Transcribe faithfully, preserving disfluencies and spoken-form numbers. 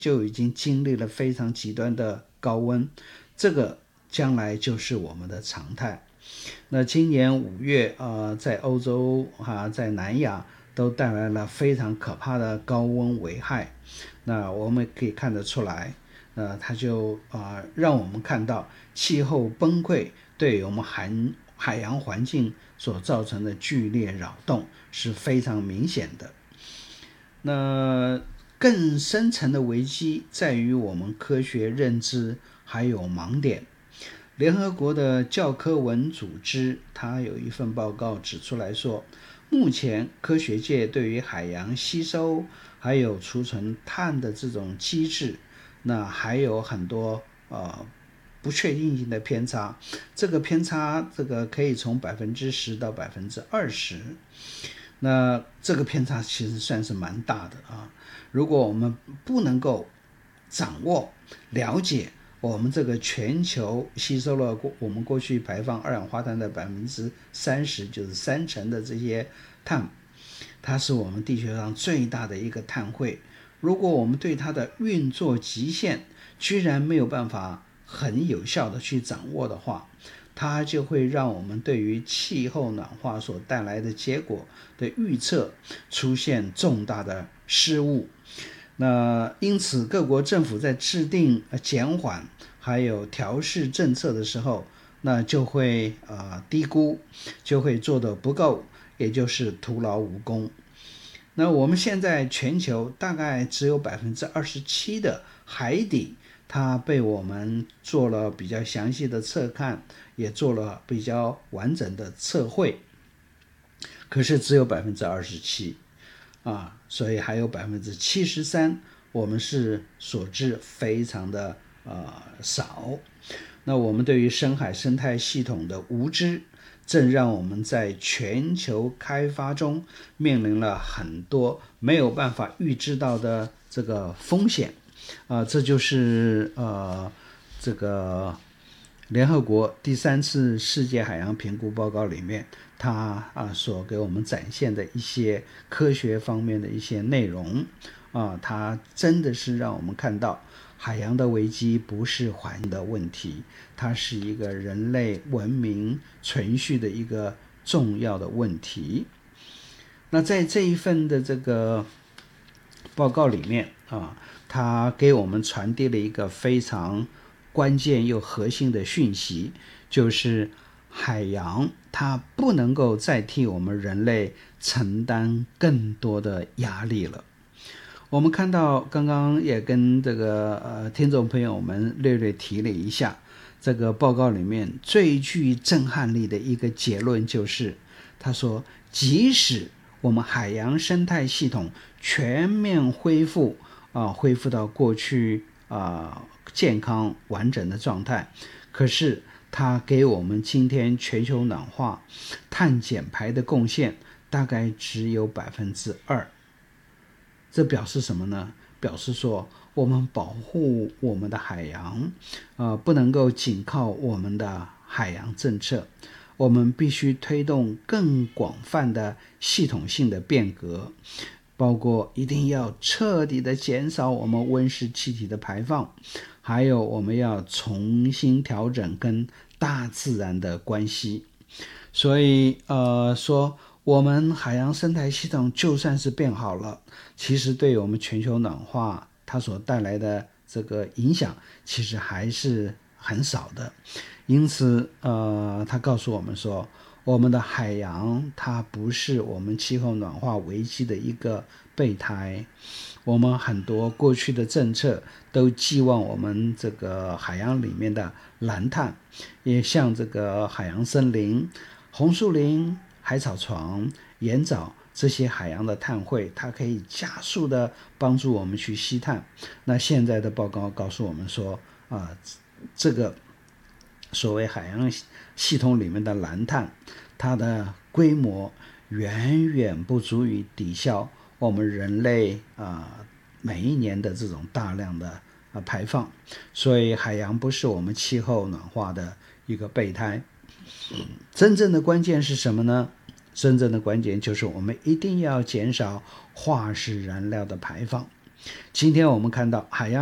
就已经经历了非常极端的高温，这个将来就是我们的常态。那今年五月呃，在欧洲啊，在南亚都带来了非常可怕的高温危害。那我们可以看得出来，呃，它就啊、呃、让我们看到气候崩溃对我们海海洋环境所造成的剧烈扰动是非常明显的。那更深层的危机在于我们科学认知还有盲点。联合国的教科文组织它有一份报告指出来说，目前科学界对于海洋吸收还有储存碳的这种机制，那还有很多呃不确定性的偏差。这个偏差这个可以从百分之十到百分之二十，那这个偏差其实算是蛮大的啊。如果我们不能够掌握了解我们这个全球吸收了我们过去排放二氧化碳的百分之三十，就是三成的这些碳，它是我们地球上最大的一个碳汇。如果我们对它的运作极限居然没有办法很有效的去掌握的话，它就会让我们对于气候暖化所带来的结果的预测出现重大的失误。那因此各国政府在制定减缓还有调试政策的时候，那就会呃低估，就会做得不够，也就是徒劳无功。那我们现在全球大概只有 百分之二十七 的海底它被我们做了比较详细的测看，也做了比较完整的测绘，可是只有 百分之二十七啊，所以还有 百分之七十三 我们是所知非常的呃少。那我们对于深海生态系统的无知，正让我们在全球开发中面临了很多没有办法预知到的这个风险啊、呃，这就是呃这个联合国第三次世界海洋评估报告里面它啊所给我们展现的一些科学方面的一些内容啊，它真的是让我们看到海洋的危机不是环境的问题，它是一个人类文明存续的一个重要的问题。那在这一份的这个报告里面啊，它给我们传递了一个非常关键又核心的讯息，就是海洋它不能够再替我们人类承担更多的压力了。我们看到刚刚也跟这个呃听众朋友们略略提了一下，这个报告里面最具震撼力的一个结论就是，他说即使我们海洋生态系统全面恢复啊、呃，恢复到过去啊、呃、健康完整的状态，可是它给我们今天全球暖化碳减排的贡献大概只有 百分之二。这表示什么呢？表示说我们保护我们的海洋呃，不能够仅靠我们的海洋政策，我们必须推动更广泛的系统性的变革，包括一定要彻底的减少我们温室气体的排放，还有我们要重新调整跟大自然的关系。所以呃说我们海洋生态系统就算是变好了，其实对我们全球暖化它所带来的这个影响其实还是很少的。因此呃，他告诉我们说，我们的海洋它不是我们气候暖化危机的一个备胎。我们很多过去的政策都寄望我们这个海洋里面的蓝碳，也像这个海洋森林、红树林、海草床、盐藻这些海洋的碳汇，它可以加速的帮助我们去吸碳。那现在的报告告诉我们说啊，这个所谓海洋系统里面的蓝碳，它的规模远远不足以抵消我们人类啊、呃、每一年的这种大量的啊排放。所以海洋不是我们气候暖化的一个备胎。真正的关键是什么呢？真正的关键就是我们一定要减少化石燃料的排放。 今天我们看到海洋